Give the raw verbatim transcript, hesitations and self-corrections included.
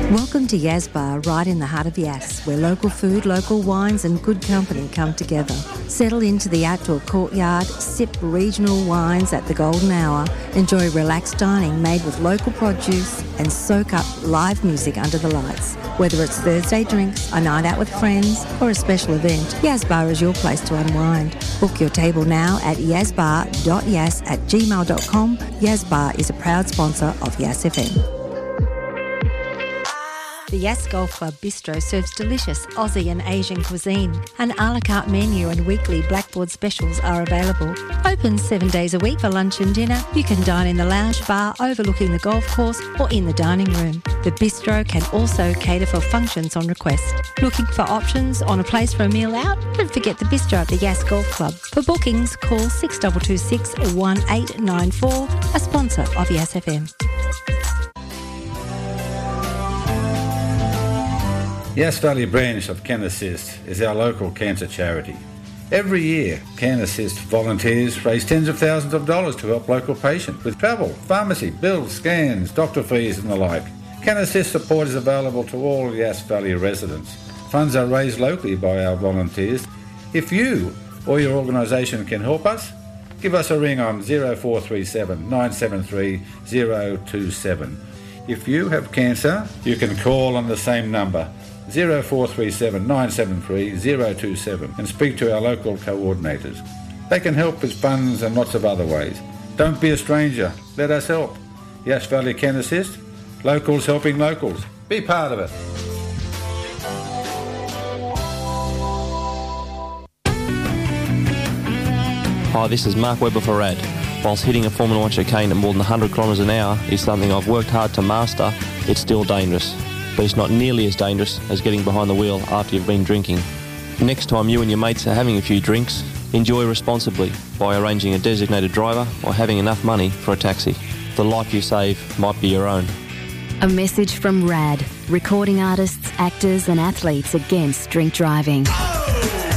Welcome to Yas Bar, right in the heart of Yas, where local food, local wines and good company come together. Settle into the outdoor courtyard, sip regional wines at the golden hour, enjoy relaxed dining made with local produce and soak up live music under the lights. Whether it's Thursday drinks, a night out with friends or a special event, Yas Bar is your place to unwind. Book your table now at yazbar dot yas at gmail dot com. Yas Bar is a proud sponsor of Yas F M. The Yas Golf Club Bistro serves delicious Aussie and Asian cuisine. An a la carte menu and weekly blackboard specials are available. Open seven days a week for lunch and dinner. You can dine in the lounge bar overlooking the golf course or in the dining room. The bistro can also cater for functions on request. Looking for options on a place for a meal out? Don't forget the bistro at the Yas Golf Club. For bookings, call six two two six, one eight nine four, a sponsor of Yas F M. Yas Valley branch of Can Assist is our local cancer charity. Every year, Can Assist volunteers raise tens of thousands of dollars to help local patients with travel, pharmacy, bills, scans, doctor fees and the like. Can Assist support is available to all Yas Valley residents. Funds are raised locally by our volunteers. If you or your organisation can help us, give us a ring on zero four three seven, nine seven three, zero two seven. If you have cancer, you can call on the same number, zero four three seven, nine seven three, zero two seven, and speak to our local coordinators. They can help with funds and lots of other ways. Don't be a stranger. Let us help. Yas Valley Can Assist. Locals helping locals. Be part of it. Hi, this is Mark Webber for R A D. Whilst hitting a Formula One chicane at more than one hundred kilometres an hour is something I've worked hard to master, it's still dangerous. But it's not nearly as dangerous as getting behind the wheel after you've been drinking. Next time you and your mates are having a few drinks, enjoy responsibly by arranging a designated driver or having enough money for a taxi. The life you save might be your own. A message from R A D, recording artists, actors and athletes against drink driving.